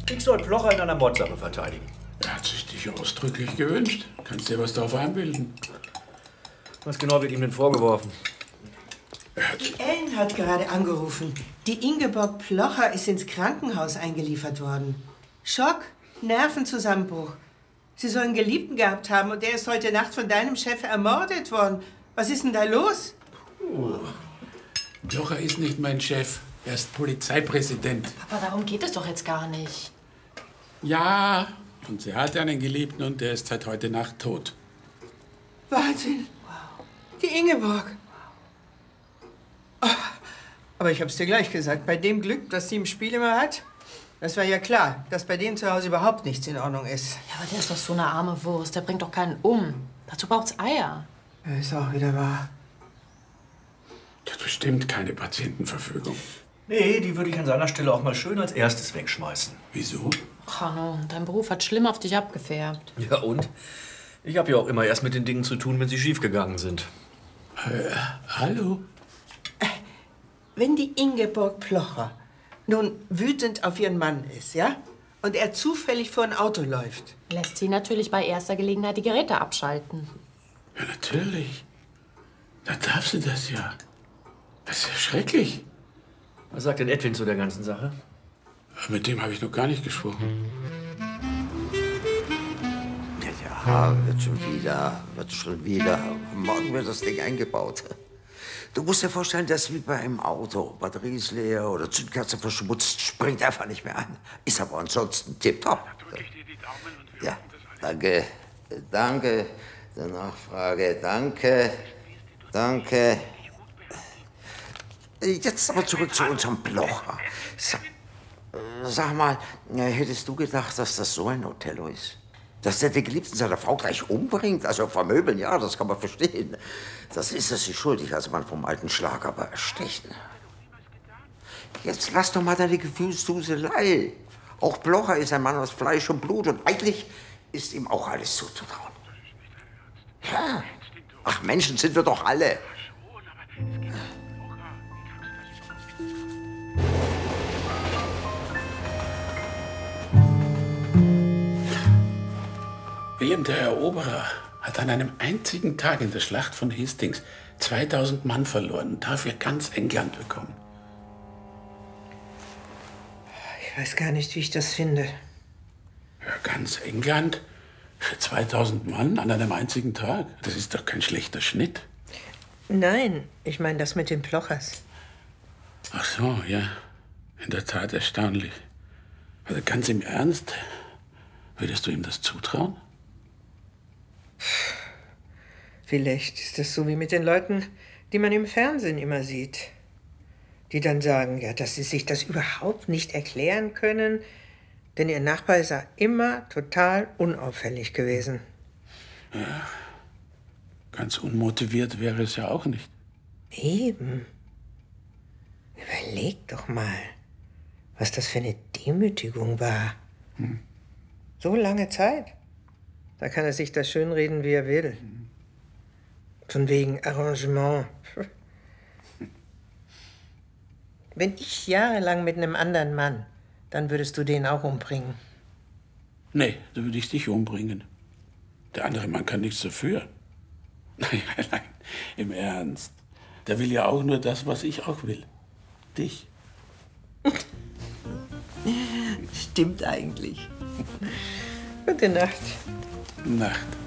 Ich soll Plocher in einer Mordsache verteidigen. Er hat sich dich ausdrücklich gewünscht. Kannst dir was darauf einbilden? Was genau wird ihm denn vorgeworfen? Die Ellen hat gerade angerufen. Die Ingeborg Plocher ist ins Krankenhaus eingeliefert worden. Schock, Nervenzusammenbruch. Sie soll einen Geliebten gehabt haben und der ist heute Nacht von deinem Chef ermordet worden. Was ist denn da los? Plocher ist nicht mein Chef. Er ist Polizeipräsident. Papa, darum geht es doch jetzt gar nicht. Ja, und sie hat einen Geliebten und der ist seit heute Nacht tot. Wahnsinn. Wow. Die Ingeborg. Oh, aber ich hab's dir gleich gesagt, bei dem Glück, das sie im Spiel immer hat, das war ja klar, dass bei denen zu Hause überhaupt nichts in Ordnung ist. Ja, aber der ist doch so eine arme Wurst. Der bringt doch keinen um. Dazu braucht's Eier. Ja, ist auch wieder wahr. Der hat bestimmt keine Patientenverfügung. Nee, die würde ich an seiner Stelle auch mal schön als erstes wegschmeißen. Wieso? Ach, Hanno, dein Beruf hat schlimm auf dich abgefärbt. Ja und? Ich habe ja auch immer erst mit den Dingen zu tun, wenn sie schiefgegangen sind. Hallo? Wenn die Ingeborg Plocher nun wütend auf ihren Mann ist, ja? Und er zufällig vor ein Auto läuft. Lässt sie natürlich bei erster Gelegenheit die Geräte abschalten. Ja, natürlich. Da darf sie das ja. Das ist ja schrecklich. Was sagt denn Edwin zu der ganzen Sache? Mit dem habe ich noch gar nicht gesprochen. Ja, wird schon wieder. Morgen wird das Ding eingebaut. Du musst dir vorstellen, das ist wie bei einem Auto. Batterie ist leer oder Zündkerze verschmutzt, springt einfach nicht mehr an. Ist aber ansonsten tipptopp. Ja, danke. Danke der Nachfrage. Danke. Jetzt aber zurück zu unserem Plocher. Sag mal, hättest du gedacht, dass das so ein Othello ist? Dass der den Geliebten seiner Frau gleich umbringt? Also vermöbeln, ja, das kann man verstehen. Das ist es sich schuldig, als man vom alten Schlag aber erstechen. Jetzt lass doch mal deine Gefühlsduselei. Auch Plocher ist ein Mann aus Fleisch und Blut und eigentlich ist ihm auch alles zuzutrauen. Ja. Ach, Menschen sind wir doch alle. Wilhelm der Eroberer hat an einem einzigen Tag in der Schlacht von Hastings 2000 Mann verloren und dafür ganz England bekommen. Ich weiß gar nicht, wie ich das finde. Ja, ganz England? Für 2000 Mann an einem einzigen Tag? Das ist doch kein schlechter Schnitt. Nein, ich meine das mit den Plochers. Ach so, ja. In der Tat erstaunlich. Also ganz im Ernst, würdest du ihm das zutrauen? Vielleicht ist das so wie mit den Leuten, die man im Fernsehen immer sieht. Die dann sagen, ja, dass sie sich das überhaupt nicht erklären können, denn ihr Nachbar ist ja immer total unauffällig gewesen. Ja, ganz unmotiviert wäre es ja auch nicht. Eben. Überleg doch mal, was das für eine Demütigung war. So lange Zeit. Da kann er sich das schönreden, wie er will. Von wegen Arrangement. Wenn ich jahrelang mit einem anderen Mann, dann würdest du den auch umbringen. Nee, da würde ich dich umbringen. Der andere Mann kann nichts dafür. Nein, im Ernst. Der will ja auch nur das, was ich auch will. Dich. Stimmt eigentlich. Gute Nacht. Nacht.